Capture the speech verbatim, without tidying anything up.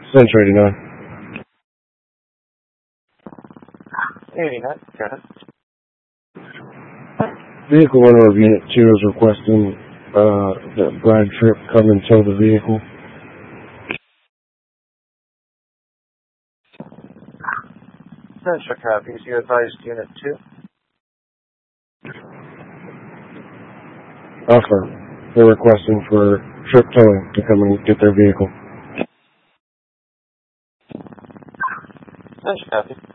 Central eighty-nine. eighty-nine, got it. Vehicle owner of Unit two is requesting uh, that Brad Tripp come and tow the vehicle. Central copies. You advised Unit two? Offer. They're requesting for Tripp Towing to come and get their vehicle. Central copy.